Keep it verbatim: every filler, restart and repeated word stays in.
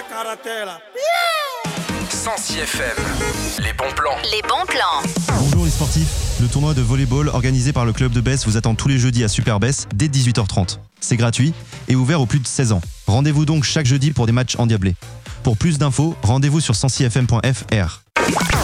Sancy F M, les bons plans. Les bons plans. Bonjour les sportifs, le tournoi de volleyball organisé par le club de Besse vous attend tous les jeudis à Super Besse dès dix-huit heures trente. C'est gratuit et ouvert aux plus de seize ans. Rendez-vous donc chaque jeudi pour des matchs endiablés. Pour plus d'infos, rendez-vous sur sancy f m point f r.